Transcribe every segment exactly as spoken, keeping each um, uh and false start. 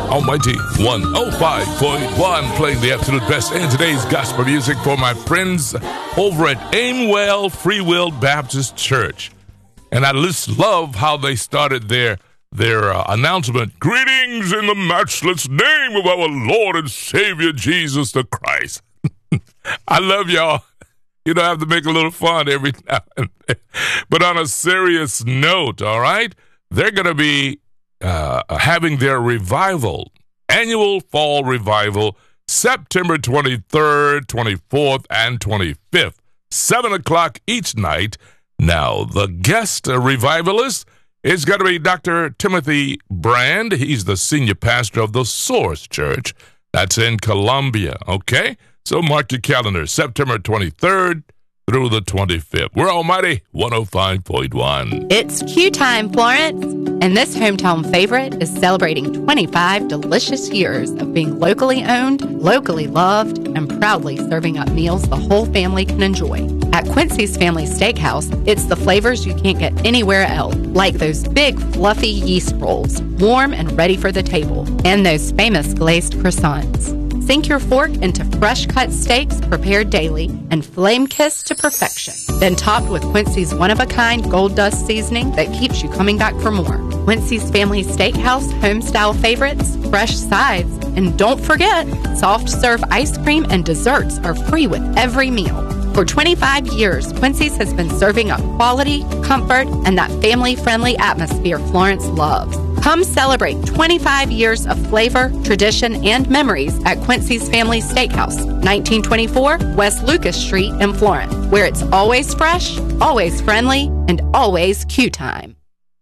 Almighty one oh five point one, playing the absolute best in today's gospel music for my friends over at Aimwell Free Will Baptist Church. And I just love how they started their their uh, announcement. Greetings in the matchless name of our Lord and Savior Jesus the Christ. I love y'all. You know, I have to make a little fun every now and then. But on a serious note, all right, they're going to be uh, having their revival, annual fall revival, September twenty-third, twenty-fourth, and twenty-fifth, seven o'clock each night. Now, the guest uh, revivalist is going to be Doctor Timothy Brand. He's the senior pastor of the Source Church. That's in Columbia, okay? So mark your calendar, September twenty-third through the twenty-fifth. We're Almighty one oh five point one. It's Q time, Florence, and this hometown favorite is celebrating twenty-five delicious years of being locally owned, locally loved, and proudly serving up meals the whole family can enjoy. At Quincy's Family Steakhouse, it's the flavors you can't get anywhere else, like those big, fluffy yeast rolls, warm and ready for the table, and those famous glazed croissants. Sink your fork into fresh-cut steaks prepared daily and flame-kissed to perfection. Then topped with Quincy's one-of-a-kind gold dust seasoning that keeps you coming back for more. Quincy's Family Steakhouse home-style favorites, fresh sides, and don't forget, soft-serve ice cream and desserts are free with every meal. For twenty-five years, Quincy's has been serving up quality, comfort, and that family-friendly atmosphere Florence loves. Come celebrate twenty-five years of flavor, tradition, and memories at Quincy's Family Steakhouse, nineteen twenty-four West Lucas Street in Florence, where it's always fresh, always friendly, and always Q time.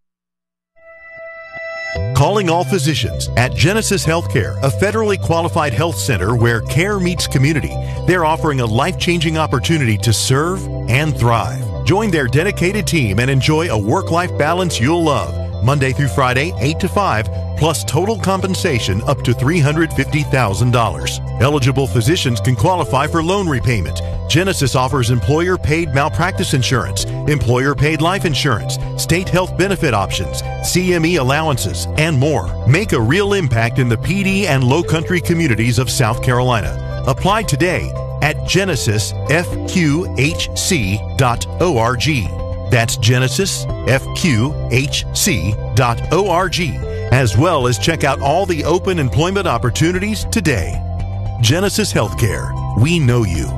Calling all physicians at Genesis Healthcare, a federally qualified health center where care meets community. They're offering a life-changing opportunity to serve and thrive. Join their dedicated team and enjoy a work-life balance you'll love. Monday through Friday, eight to five, plus total compensation up to three hundred fifty thousand dollars. Eligible physicians can qualify for loan repayment. Genesis offers employer-paid malpractice insurance, employer-paid life insurance, state health benefit options, C M E allowances, and more. Make a real impact in the P D and Low Country communities of South Carolina. Apply today at genesis f q h c dot org. That's genesis f q h c dot org, as well as check out all the open employment opportunities today. Genesis Healthcare. We know you.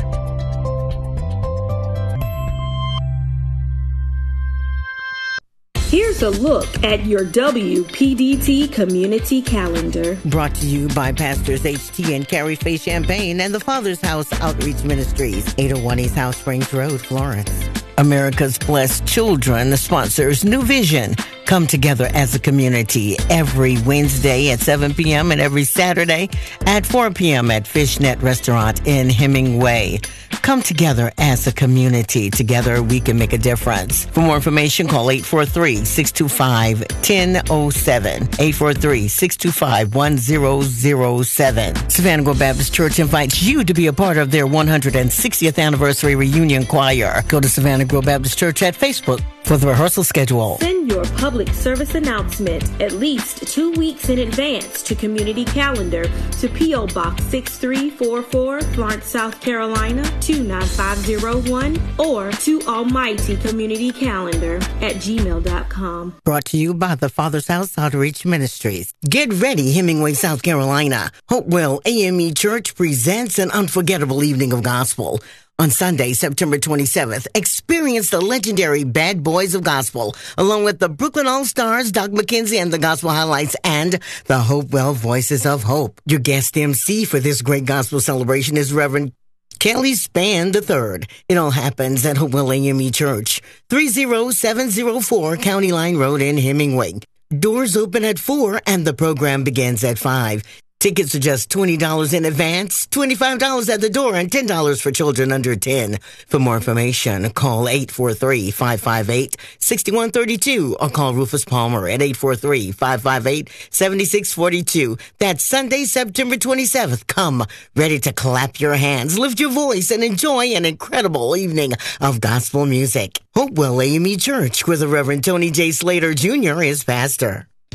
Here's a look at your W P D T community calendar. Brought to you by Pastors H T and Carrie Faye Champagne and the Father's House Outreach Ministries, eight oh one East South Springs Road, Florence. America's Blessed Children sponsors New Vision. Come together as a community every Wednesday at seven p.m. and every Saturday at four p.m. at Fishnet Restaurant in Hemingway. Come together as a community. Together we can make a difference. For more information, call eight four three, six two five, one zero zero seven. eight four three, six two five, one zero zero seven. Savannah Grove Baptist Church invites you to be a part of their one hundred sixtieth anniversary reunion choir. Go to Savannah Grove Baptist Church at Facebook for the rehearsal schedule. Send your public service announcement at least two weeks in advance to Community Calendar to P O. Box six three four four, Florence, South Carolina, two nine five zero one, or to Almighty Community Calendar at gmail dot com. Brought to you by the Father's House Outreach Ministries. Get ready, Hemingway, South Carolina. Hopewell A M E Church presents an unforgettable evening of gospel. On Sunday, September twenty-seventh, experience the legendary Bad Boys of Gospel, along with the Brooklyn All-Stars, Doc McKenzie and the Gospel Highlights, and the Hopewell Voices of Hope. Your guest M C for this great gospel celebration is Reverend Kelly Spann the third. It all happens at Hopewell A M E Church, three oh seven oh four County Line Road in Hemingway. Doors open at four and the program begins at five. Tickets are just twenty dollars in advance, twenty-five dollars at the door, and ten dollars for children under ten. For more information, call eight four three, five five eight, six one three two or call Rufus Palmer at eight four three, five five eight, seven six four two. That's Sunday, September twenty-seventh. Come ready to clap your hands, lift your voice, and enjoy an incredible evening of gospel music. Hopewell A M E Church, where the Reverend Tony J. Slater Junior is pastor.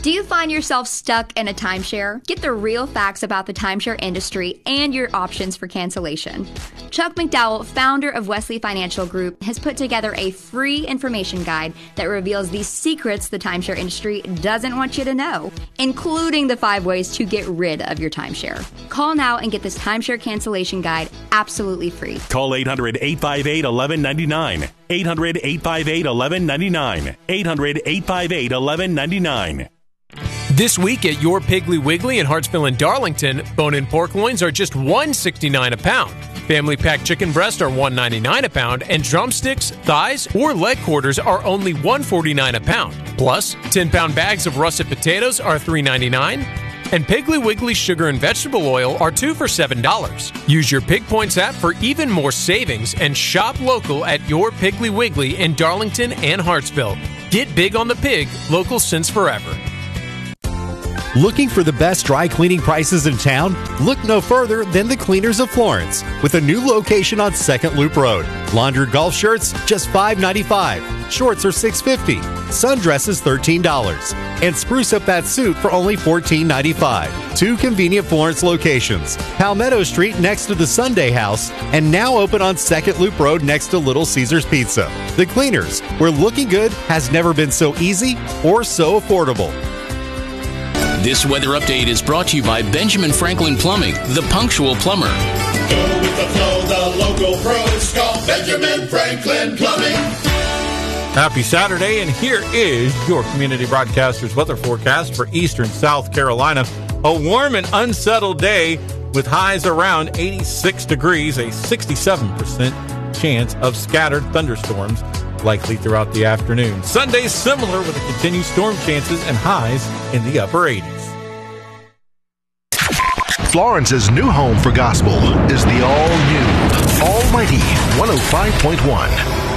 Do you find yourself stuck in a timeshare? Get the real facts about the timeshare industry and your options for cancellation. Chuck McDowell, founder of Wesley Financial Group, has put together a free information guide that reveals the secrets the timeshare industry doesn't want you to know, including the five ways to get rid of your timeshare. Call now and get this timeshare cancellation guide absolutely free. Call eight hundred, eight five eight, one one nine nine. eight hundred, eight five eight, one one nine nine. eight hundred, eight five eight, one one nine nine. This week at your Piggly Wiggly in Hartsville and Darlington, bone-in pork loins are just one dollar and sixty-nine cents a pound. Family pack chicken breast are one dollar and ninety-nine cents a pound, and drumsticks, thighs, or leg quarters are only one dollar and forty-nine cents a pound. Plus, ten-pound bags of russet potatoes are three dollars and ninety-nine cents. And Piggly Wiggly sugar and vegetable oil are two for seven dollars. Use your Pig Points app for even more savings and shop local at your Piggly Wiggly in Darlington and Hartsville. Get big on the pig, local since forever. Looking for the best dry cleaning prices in town? Look no further than the Cleaners of Florence, with a new location on Second Loop Road. Laundered golf shirts, just five dollars and ninety-five cents. Shorts are six dollars and fifty cents. Sundresses, thirteen dollars. And spruce up that suit for only fourteen dollars and ninety-five cents. Two convenient Florence locations. Palmetto Street next to the Sunday House, and now open on Second Loop Road next to Little Caesars Pizza. The Cleaners, where looking good has never been so easy or so affordable. This weather update is brought to you by Benjamin Franklin Plumbing, the punctual plumber. Go with the flow, the local pros call Benjamin Franklin Plumbing. Happy Saturday, and here is your Community Broadcasters weather forecast for eastern South Carolina. A warm and unsettled day with highs around eighty-six degrees, a sixty-seven percent chance of scattered thunderstorms likely throughout the afternoon. Sunday similar with a continued storm chances and highs in the upper eighties. Florence's new home for gospel is the all-new Almighty one oh five point one.